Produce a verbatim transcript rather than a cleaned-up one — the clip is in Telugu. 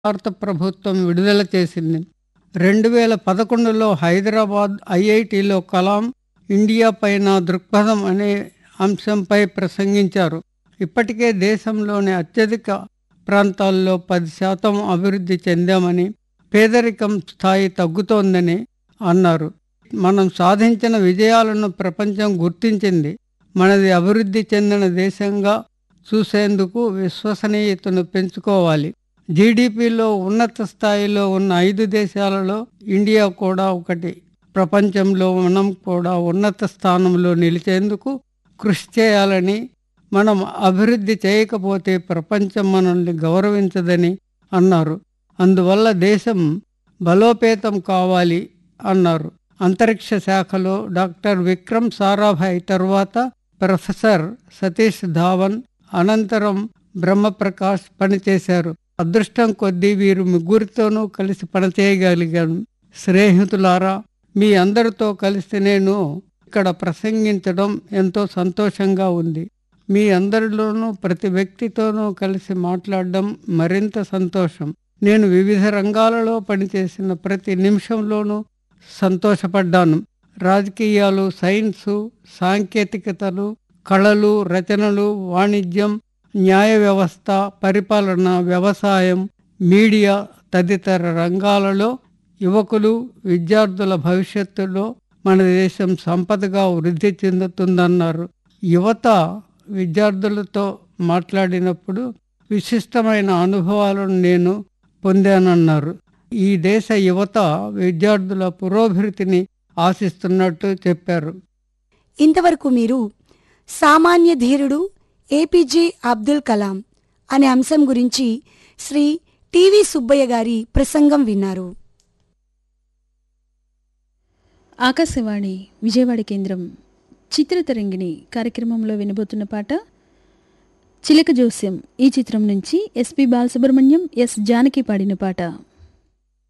భారత ప్రభుత్వం విడుదల చేసింది. రెండు వేల పదకొండులో హైదరాబాద్ ఐఐటిలో కలాం ఇండియా పైన దృక్పథం అనే అంశంపై ప్రసంగించారు. ఇప్పటికే దేశంలోని అత్యధిక ప్రాంతాల్లో పది శాతం అభివృద్ధి చెందామని, పేదరికం స్థాయి తగ్గుతోందని అన్నారు. మనం సాధించిన విజయాలను ప్రపంచం గుర్తించింది. మనది అభివృద్ధి చెందిన దేశంగా చూసేందుకు విశ్వసనీయతను పెంచుకోవాలి. జీడిపిలో ఉన్నత స్థాయిలో ఉన్న ఐదు దేశాలలో ఇండియా కూడా ఒకటి. ప్రపంచంలో మనం కూడా ఉన్నత స్థానంలో నిలిచేందుకు కృషి చేయాలని, మనం అభివృద్ధి చేయకపోతే ప్రపంచం మనల్ని గౌరవించదని అన్నారు. అందువల్ల దేశం బలోపేతం కావాలి అన్నారు. అంతరిక్ష శాఖలో డాక్టర్ విక్రమ్ సారాభాయ్ తర్వాత ప్రొఫెసర్ సతీష్ ధావన్, అనంతరం బ్రహ్మప్రకాష్ పనిచేశారు. అదృష్టం కొద్దీ వీరు ముగ్గురితోనూ కలిసి పనిచేయగలిగాను. స్నేహితులారా, మీ అందరితో కలిసి నేను ఇక్కడ ప్రసంగించడం ఎంతో సంతోషంగా ఉంది. మీ అందరిలోనూ ప్రతి వ్యక్తితోనూ కలిసి మాట్లాడడం మరింత సంతోషం. నేను వివిధ రంగాలలో పనిచేసిన ప్రతి నిమిషంలోనూ సంతోషపడ్డాను. రాజకీయాలు, సైన్సు, సాంకేతికతలు, కళలు, రచనలు, వాణిజ్యం, న్యాయ వ్యవస్థ, పరిపాలన, వ్యవసాయం, మీడియా తదితర రంగాలలో యువకులు, విద్యార్థుల భవిష్యత్తులో మన దేశం సంపదగా వృద్ధి చెందుతుందన్నారు. యువత విద్యార్థులతో మాట్లాడినప్పుడు విశిష్టమైన అనుభవాలను నేను పొందానన్నారు. ఈ దేశ యువత విద్యార్థుల పురోభివృద్ధిని ఆశిస్తున్నట్టు చెప్పారు. ఇంతవరకు మీరు సామాన్య ధీరుడు ఏపీజే అబ్దుల్ కలాం అనే అంశం గురించి శ్రీ టివి సుబ్బయ్య గారి ప్రసంగం విన్నారు. ఆకాశవాణి విజయవాడ కేంద్రం చిత్రతరంగిణి కార్యక్రమంలో వినబోతున్న పాట చిలక జోస్యం. ఈ చిత్రం నుంచి ఎస్పి బాలసుబ్రహ్మణ్యం, ఎస్ జానకి పాడిన పాట.